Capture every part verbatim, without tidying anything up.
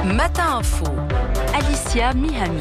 Matin Info, Alicia Mihami.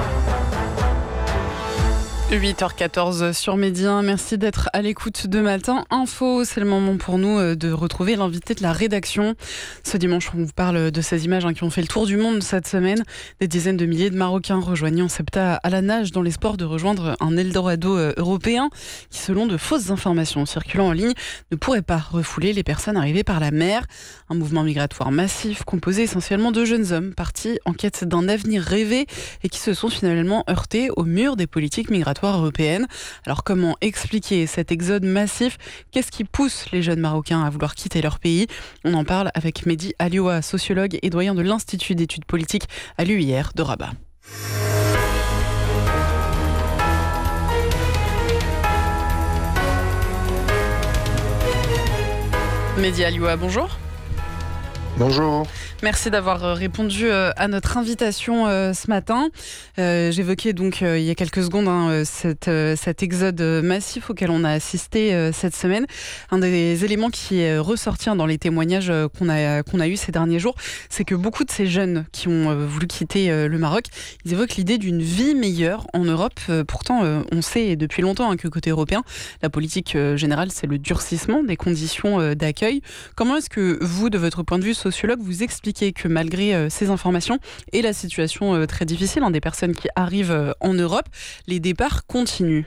huit heures quatorze sur Midi un, merci d'être à l'écoute de Matin Info. C'est le moment pour nous de retrouver l'invité de la rédaction. Ce dimanche, on vous parle de ces images hein, qui ont fait le tour du monde cette semaine. Des dizaines de milliers de Marocains rejoignant Ceuta à la nage dans l'espoir de rejoindre un Eldorado européen qui, selon de fausses informations circulant en ligne, ne pourrait pas refouler les personnes arrivées par la mer. Un mouvement migratoire massif composé essentiellement de jeunes hommes partis en quête d'un avenir rêvé et qui se sont finalement heurtés au mur des politiques migratoires européenne. Alors comment expliquer cet exode massif ? Qu'est-ce qui pousse les jeunes Marocains à vouloir quitter leur pays ? On en parle avec Mehdi Alioua, sociologue et doyen de l'Institut d'études politiques à l'U I R de Rabat. Mehdi Alioua, bonjour. Bonjour. Merci d'avoir répondu à notre invitation ce matin. Euh, j'évoquais donc il y a quelques secondes hein, cette, cet exode massif auquel on a assisté cette semaine. Un des éléments qui est ressorti dans les témoignages qu'on a, qu'on a eus ces derniers jours, c'est que beaucoup de ces jeunes qui ont voulu quitter le Maroc, ils évoquent l'idée d'une vie meilleure en Europe. Pourtant, on sait depuis longtemps hein, que côté européen, la politique générale, c'est le durcissement des conditions d'accueil. Comment est-ce que vous, de votre point de vue sociologue, vous expliquez que malgré euh, ces informations et la situation euh, très difficile hein, des personnes qui arrivent euh, en Europe, les départs continuent?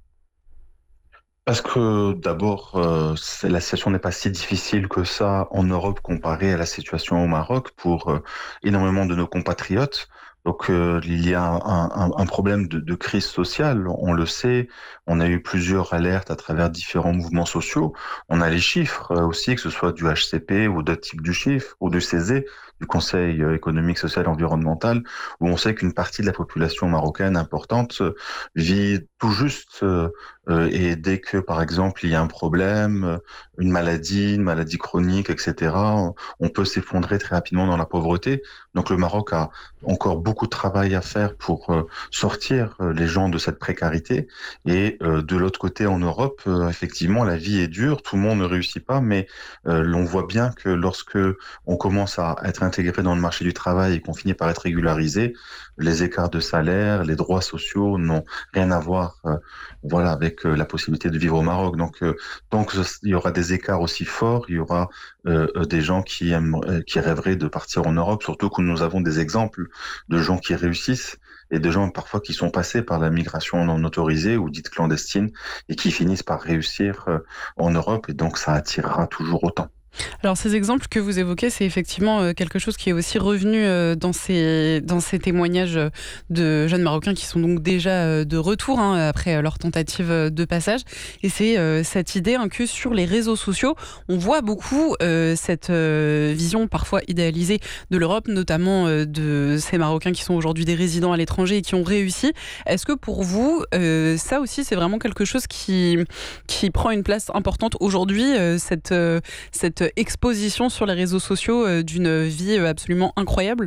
Parce que d'abord, euh, c'est, la situation n'est pas si difficile que ça en Europe comparée à la situation au Maroc pour euh, énormément de nos compatriotes. Donc euh, il y a un, un, un problème de, de crise sociale, on le sait, on a eu plusieurs alertes à travers différents mouvements sociaux, on a les chiffres euh, aussi, que ce soit du H C P ou d'autres types de chiffres, ou du C E S E, du Conseil économique, social et environnemental, où on sait qu'une partie de la population marocaine importante vit tout juste euh, et dès que par exemple il y a un problème, une maladie, une maladie chronique, et cetera, on peut s'effondrer très rapidement dans la pauvreté. Donc le Maroc a encore beaucoup de travail à faire pour euh, sortir euh, les gens de cette précarité. Et euh, de l'autre côté, en Europe, euh, effectivement, la vie est dure, tout le monde ne réussit pas, mais euh, l'on voit bien que lorsque on commence à être intégré dans le marché du travail et qu'on finit par être régularisé, les écarts de salaire, les droits sociaux n'ont rien à voir, euh, voilà, avec euh, la possibilité de vivre au Maroc. Donc, euh, donc, il y aura des écarts aussi forts, il y aura euh, des gens qui aiment, euh, qui rêveraient de partir en Europe, surtout que nous avons des exemples de gens qui réussissent et de gens parfois qui sont passés par la migration non autorisée ou dite clandestine et qui finissent par réussir en Europe, et donc ça attirera toujours autant. Alors ces exemples que vous évoquez, c'est effectivement quelque chose qui est aussi revenu dans ces, dans ces témoignages de jeunes Marocains qui sont donc déjà de retour hein, après leur tentative de passage. Et c'est euh, cette idée hein, que sur les réseaux sociaux, on voit beaucoup euh, cette euh, vision parfois idéalisée de l'Europe, notamment euh, de ces Marocains qui sont aujourd'hui des résidents à l'étranger et qui ont réussi. Est-ce que pour vous, euh, ça aussi c'est vraiment quelque chose qui, qui prend une place importante aujourd'hui, euh, cette, euh, cette exposition sur les réseaux sociaux euh, d'une vie absolument incroyable?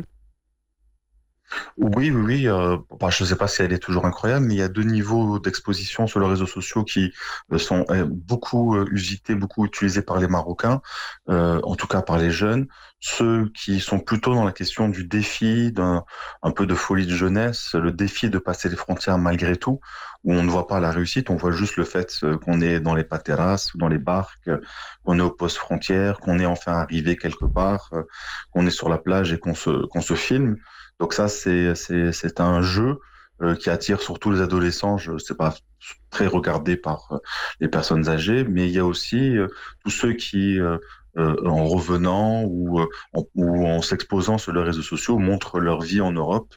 Oui, oui, oui. Euh, bah, je ne sais pas si elle est toujours incroyable, mais il y a deux niveaux d'exposition sur les réseaux sociaux qui euh, sont euh, beaucoup euh, usités, beaucoup utilisés par les Marocains, euh, en tout cas par les jeunes. Ceux qui sont plutôt dans la question du défi, d'un un peu de folie de jeunesse, le défi de passer les frontières malgré tout, où on ne voit pas la réussite, on voit juste le fait qu'on est dans les pateras ou dans les barques, qu'on est au poste frontière, qu'on est enfin arrivé quelque part, qu'on est sur la plage et qu'on se qu'on se filme. Donc ça, c'est c'est c'est un jeu euh, qui attire surtout les adolescents. Je sais pas très regardé par euh, les personnes âgées, mais il y a aussi euh, tous ceux qui euh, euh, en revenant ou, euh, en, ou en s'exposant sur les réseaux sociaux montrent leur vie en Europe